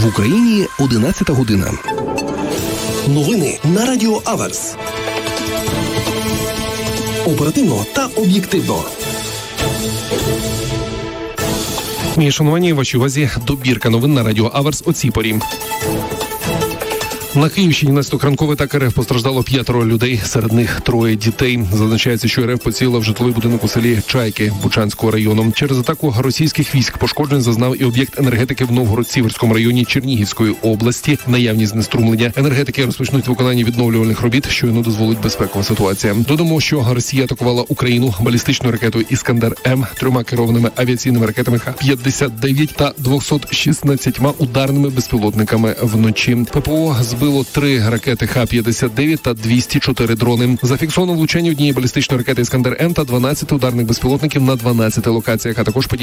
В Україні 11 година. Новини на Радіо Аверс. Оперативно та об'єктивно. Мої шановані, вашій увазі добірка новин на Радіо Аверс о цій порі. На Київщині внаслідок ранкової атаки РФ постраждало 5 людей, серед них 3 дітей. Зазначається, що РФ поцілила в житловий будинок у селі Чайки Бучанського району. Через атаку російських військ пошкоджень зазнав і об'єкт енергетики в Новгород-Сіверському районі Чернігівської області. Наявність знеструмлення. Енергетики розпочнуть виконання відновлювальних робіт, що не дозволить безпекова ситуація. Додамо, що Росія атакувала Україну балістичною ракетою «Іскандер-М», 3 керованими авіаційними ракетами Х-59 та 216 ударними безпілотниками вночі. ППО збило 3 ракети Х-59 та 204 дрони. Зафіксовано влучання однієї балістичної ракети «Іскандер-М» та 12 ударних безпілотників на 12 локаціях, а також